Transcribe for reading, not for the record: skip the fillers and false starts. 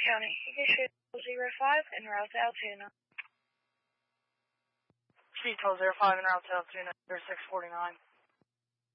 County. Issue 05 en route to Altoona. Sheet 05 en route to Altoona, 649.